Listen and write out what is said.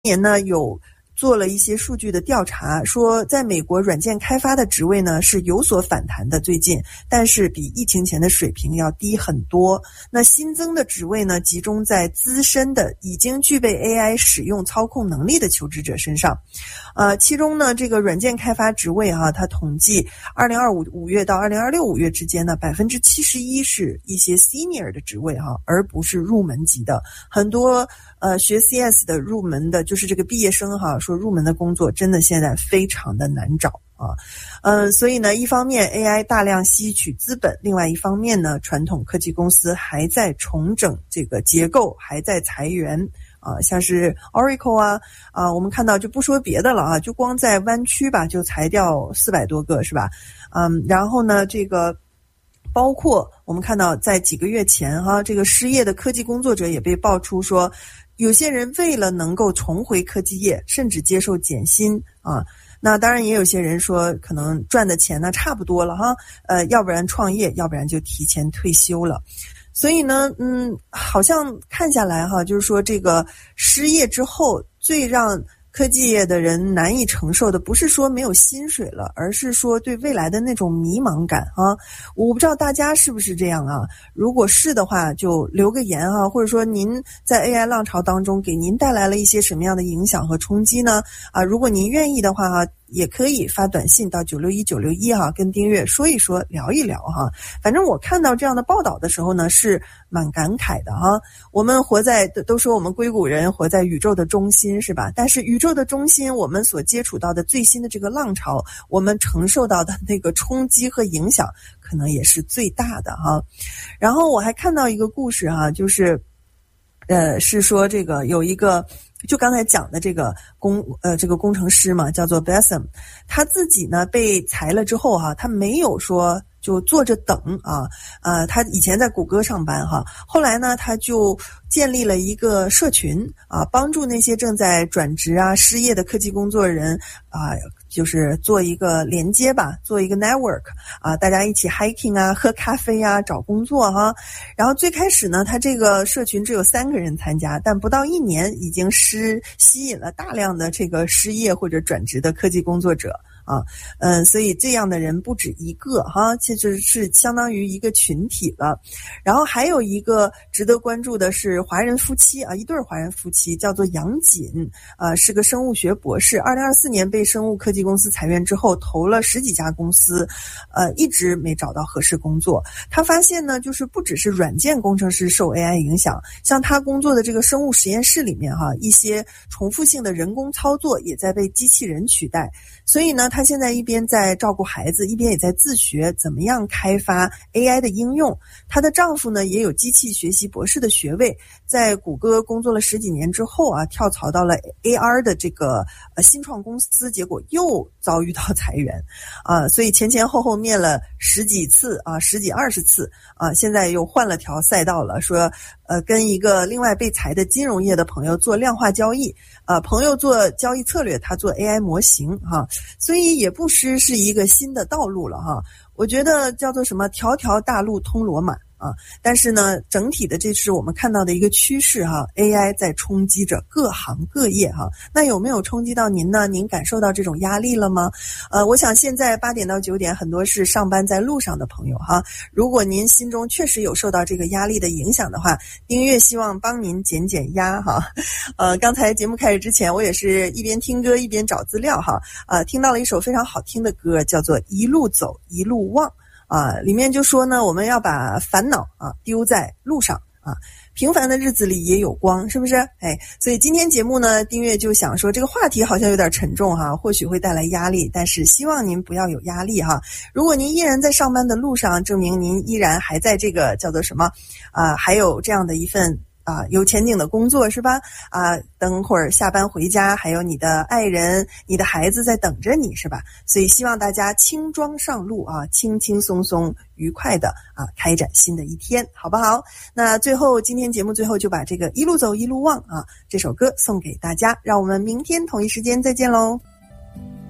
年呢有做了一些数据的调查，说在美国软件开发的职位呢是有所反弹的，最近，但是比疫情前的水平要低很多。那新增的职位呢集中在资深的已经具备 AI 使用操控能力的求职者身上。其中呢这个软件开发职位它统计2025 5月到2026 5月之间呢 71% 是一些 senior 的职位而不是入门级的。很多学 CS 的入门的就是这个毕业生说入门的工作真的现在非常的难找所以呢一方面 AI 大量吸取资本，另外一方面呢传统科技公司还在重整这个结构，还在裁员像是 Oracle 我们看到就不说别的了就光在湾区吧就裁掉400多个是吧？然后呢这个包括我们看到在几个月前这个失业的科技工作者也被爆出说，有些人为了能够重回科技业，甚至接受减薪那当然也有些人说可能赚的钱呢差不多了要不然创业，要不然就提前退休了。所以呢好像看下来就是说这个失业之后最让科技业的人难以承受的不是说没有薪水了，而是说对未来的那种迷茫感我不知道大家是不是这样如果是的话就留个言或者说您在 AI 浪潮当中给您带来了一些什么样的影响和冲击呢如果您愿意的话也可以发短信到961961跟丁月说一说聊一聊反正我看到这样的报道的时候呢是蛮感慨的我们活在都说我们硅谷人活在宇宙的中心是吧？但是宇宙的中心我们所接触到的最新的这个浪潮，我们承受到的那个冲击和影响可能也是最大的然后我还看到一个故事就是是说这个有一个就刚才讲的这个工程师嘛，叫做 Bassam， 他自己呢被裁了之后他没有说就坐着等他以前在谷歌上班后来呢他就建立了一个社群帮助那些正在转职失业的科技工作人就是做一个连接吧，做一个 network 大家一起 hiking 喝咖啡找工作然后最开始呢他这个社群只有3个人参加，但不到1年已经吸引了大量的这个失业或者转职的科技工作者所以这样的人不止一个其实是相当于一个群体了。然后还有一个值得关注的是华人夫妻一对华人夫妻叫做杨锦是个生物学博士，2024年被生物科技公司裁员之后投了10几家公司一直没找到合适工作。他发现呢就是不只是软件工程师受 AI 影响，像他工作的这个生物实验室里面一些重复性的人工操作也在被机器人取代。所以呢他现在一边在照顾孩子，一边也在自学怎么样开发 AI 的应用。她的丈夫呢也有机器学习博士的学位，在谷歌工作了10几年之后跳槽到了 AR 的这个新创公司，结果又遭遇到裁员所以前后面了10几次10几20次现在又换了条赛道了，说跟一个另外被裁的金融业的朋友做量化交易朋友做交易策略，他做 AI 模型所以也不失是一个新的道路了我觉得叫做什么条条大路通罗马但是呢整体的这是我们看到的一个趋势AI 在冲击着各行各业那有没有冲击到您呢？您感受到这种压力了吗？我想现在8点到9点很多是上班在路上的朋友如果您心中确实有受到这个压力的影响的话，丁月希望帮您减减压刚才节目开始之前我也是一边听歌一边找资料听到了一首非常好听的歌，叫做一路走一路望里面就说呢，我们要把烦恼丢在路上平凡的日子里也有光，是不是？所以今天节目呢，丁月就想说这个话题好像有点沉重或许会带来压力，但是希望您不要有压力如果您依然在上班的路上，证明您依然还在这个叫做什么还有这样的一份有前景的工作是吧？等会儿下班回家，还有你的爱人、你的孩子在等着你是吧？所以希望大家轻装上路轻轻松松、愉快的开展新的一天，好不好？那最后今天节目最后就把这个一路走一路望这首歌送给大家，让我们明天同一时间再见喽。